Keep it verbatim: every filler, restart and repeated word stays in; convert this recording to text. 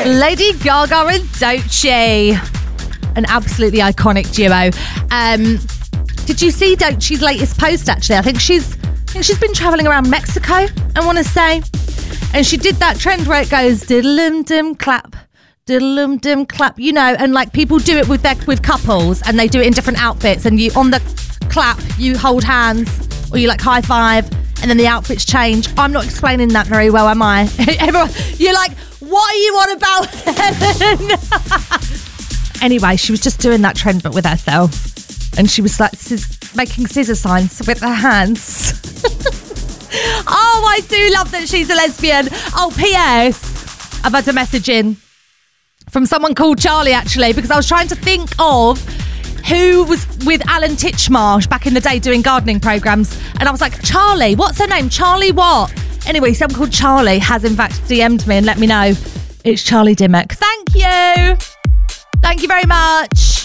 Lady Gaga and Doechii. An absolutely iconic duo. Um, did you see Doechii's latest post, actually? I think she's I think she's been travelling around Mexico, I want to say. And she did that trend where it goes diddle-um-dim clap, diddle-um-dim clap, you know, and like people do it with their with couples and they do it in different outfits, and you on the clap you hold hands or you like high five and then the outfits change. I'm not explaining that very well, am I? Everyone, you're like, what are you on about, Helen? Anyway, she was just doing that trend but with herself, and she was like sis- making scissor signs with her hands. Oh, I do love that she's a lesbian. Oh, P S I've had a message in from someone called Charlie, actually, because I was trying to think of who was with Alan Titchmarsh back in the day doing gardening programmes, and I was like, Charlie, what's her name? Charlie what? Anyway, someone called Charlie has in fact D M'd me and let me know it's Charlie Dimmock. Thank you. Thank you very much.